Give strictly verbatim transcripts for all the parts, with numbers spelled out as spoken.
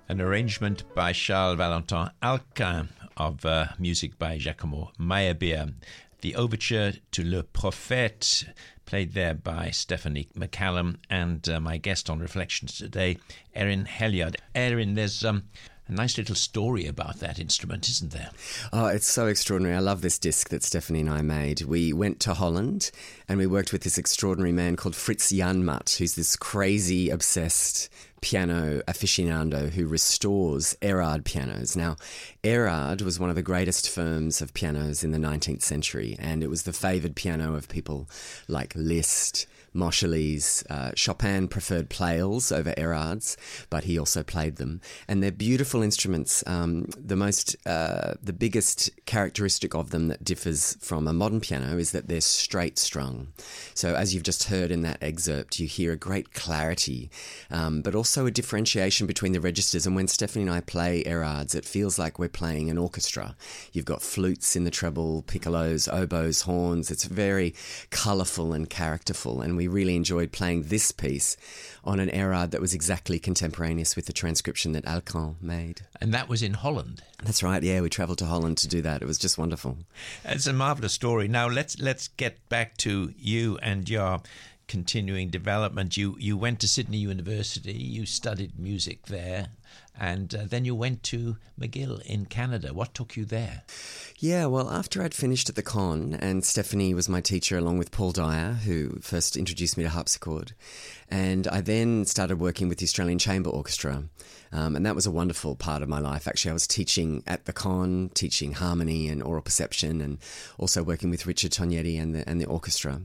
An arrangement by Charles Valentin Alquin of uh, music by Giacomo Meyerbeer. The overture to Le Prophète, played there by Stephanie McCallum, and uh, my guest on Reflections today, Erin Helyard. Erin, there's um, a nice little story about that instrument, isn't there? Oh, it's so extraordinary. I love this disc that Stephanie and I made. We went to Holland and we worked with this extraordinary man called Fritz Janmaat, who's this crazy, obsessed piano aficionado who restores Erard pianos. Now, Erard was one of the greatest firms of pianos in the nineteenth century, and it was the favoured piano of people like Liszt, Moscheles. Uh, Chopin preferred Pleyels over Erards, but he also played them. And they're beautiful instruments. Um, the most, uh, the biggest characteristic of them that differs from a modern piano is that they're straight strung. So as you've just heard in that excerpt, you hear a great clarity, um, but also a differentiation between the registers. And when Stephanie and I play Erards, it feels like we're playing an orchestra. You've got flutes in the treble, piccolos, oboes, horns. It's very colourful and characterful, and we really enjoyed playing this piece on an Erard that was exactly contemporaneous with the transcription that Alquin made. And that was in Holland. That's right, yeah, we travelled to Holland to do that. It was just wonderful. It's a marvellous story. Now let's let's get back to you and your continuing development. You you went to Sydney University, you studied music there, and uh, then you went to McGill in Canada. What took you there? Yeah, well, after I'd finished at the Con, and Stephanie was my teacher along with Paul Dyer, who first introduced me to harpsichord, and I then started working with the Australian Chamber Orchestra, um, and that was a wonderful part of my life. Actually, I was teaching at the Con, teaching harmony and aural perception, and also working with Richard Tognetti and the and the orchestra.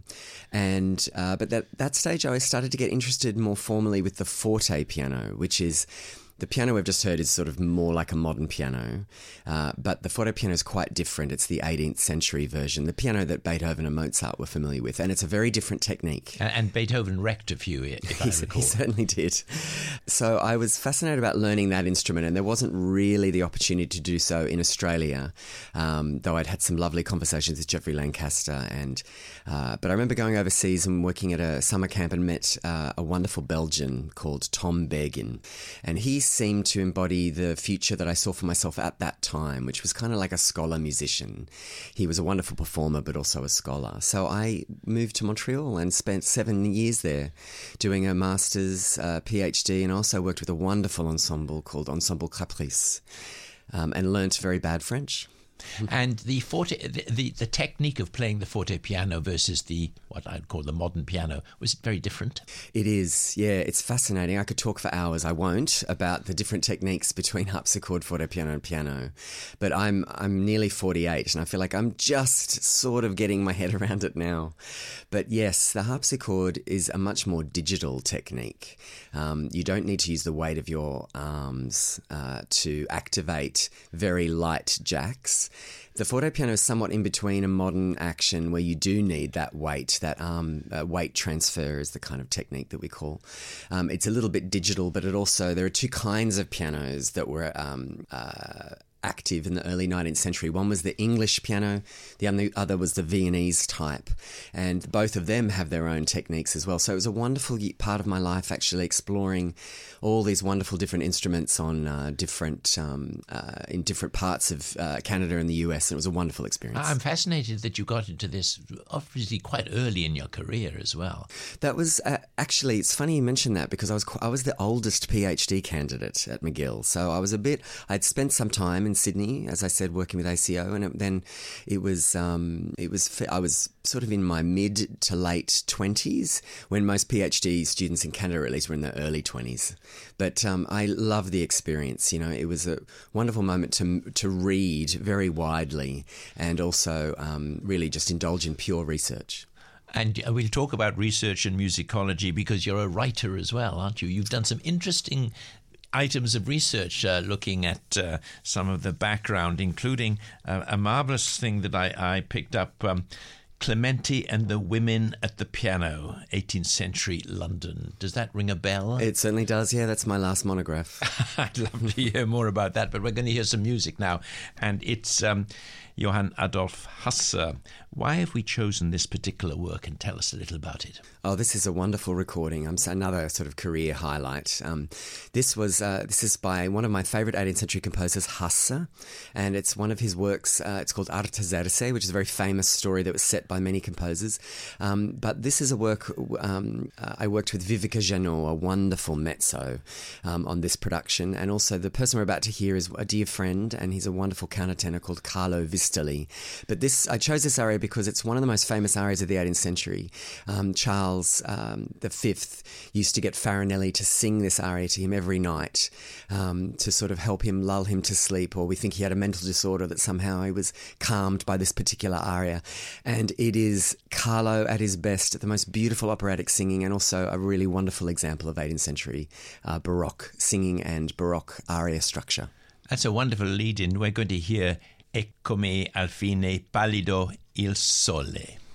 And uh, but that that stage, I started to get interested more formally with the forte piano, which is the piano we've just heard is sort of more like a modern piano, uh, but the forte piano is quite different. It's the eighteenth century version, the piano that Beethoven and Mozart were familiar with, and it's a very different technique. And, and Beethoven wrecked a few, if I recall. He certainly did. So I was fascinated about learning that instrument, and there wasn't really the opportunity to do so in Australia, um, though I'd had some lovely conversations with Geoffrey Lancaster. And uh, but I remember going overseas and working at a summer camp and met uh, a wonderful Belgian called Tom Begin, and he seemed to embody the future that I saw for myself at that time, which was kind of like a scholar musician. He was a wonderful performer, but also a scholar. So I moved to Montreal and spent seven years there doing a master's, uh, PhD, and also worked with a wonderful ensemble called Ensemble Caprice, um, and learnt very bad French. And the forte, the, the the technique of playing the forte piano versus the what I'd call the modern piano, was it very different? It is, yeah. It's fascinating. I could talk for hours. I won't about the different techniques between harpsichord, forte piano, and piano. But I'm I'm nearly forty-eight, and I feel like I'm just sort of getting my head around it now. But yes, the harpsichord is a much more digital technique. Um, you don't need to use the weight of your arms uh, to activate very light jacks. The forte piano is somewhat in between a modern action where you do need that weight, that arm uh, weight transfer is the kind of technique that we call. Um, it's a little bit digital, but it also, there are two kinds of pianos that were um, uh, active in the early nineteenth century. One was the English piano, the other was the Viennese type, and both of them have their own techniques as well. So it was a wonderful part of my life, actually exploring all these wonderful different instruments on uh, different um, uh, in different parts of uh, Canada and the U S, and it was a wonderful experience. I'm fascinated that you got into this obviously quite early in your career as well. That was uh, actually, it's funny you mentioned that, because I was I was the oldest PhD candidate at McGill, so I was a bit, I'd spent some time in Sydney, as I said, working with A C O, and it, then it was um, it was I was sort of in my mid to late twenties, when most PhD students in Canada at least were in their early twenties. But um, I loved the experience. You know, it was a wonderful moment to to read very widely, and also um, really just indulge in pure research. And we'll talk about research and musicology, because you're a writer as well, aren't you? You've done some interesting items of research uh, looking at uh, some of the background, including uh, a marvellous thing that I, I picked up, um, Clementi and the Women at the Piano, eighteenth century London. Does that ring a bell? It certainly does, yeah. That's my last monograph. I'd love to hear more about that, but we're going to hear some music now. And it's... Um, Johann Adolf Hasse. Why have we chosen this particular work, and tell us a little about it? Oh, this is a wonderful recording. Um, so another sort of career highlight. Um, this was uh, this is by one of my favourite eighteenth century composers, Hasse, and it's one of his works. Uh, it's called Artaserse, which is a very famous story that was set by many composers. Um, but this is a work um, uh, I worked with Vivica Janot, a wonderful mezzo, um, on this production, and also the person we're about to hear is a dear friend, and he's a wonderful countertenor called Carlo Vistoli. But this, I chose this aria because it's one of the most famous arias of the eighteenth century. Um, Charles um, the Fifth used to get Farinelli to sing this aria to him every night um, to sort of help him, lull him to sleep, or we think he had a mental disorder that somehow he was calmed by this particular aria. And it is Carlo at his best, the most beautiful operatic singing, and also a really wonderful example of eighteenth century uh, Baroque singing and Baroque aria structure. That's a wonderful lead-in. We're going to hear Eccomi al fine pallido il sole.